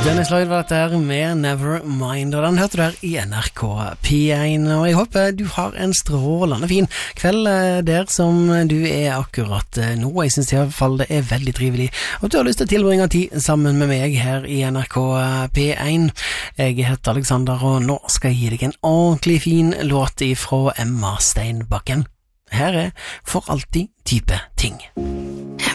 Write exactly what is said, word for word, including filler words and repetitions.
Dennis Lloyd var dette her med Nevermind, og den hørte du her i N R K P én, og jeg håper du har en strålende fin kveld der som du er akkurat nå. Jeg synes i hvert fall det er veldig trivelig, og du har lyst til å tilbringe tid sammen med meg her i N R K P én. Jeg heter Alexander, og nå skal jeg gi deg en ordentlig fin låt ifra Emma Steinbakken. Her er For alltid type ting.